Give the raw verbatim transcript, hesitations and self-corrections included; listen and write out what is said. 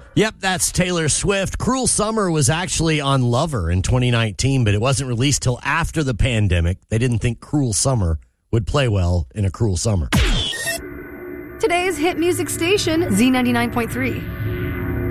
Yep, that's Taylor Swift. Cruel Summer was actually on Lover in twenty nineteen, but it wasn't released till after the pandemic. They didn't think Cruel Summer would play well in a cruel summer. Today's hit music station, Z ninety-nine point three.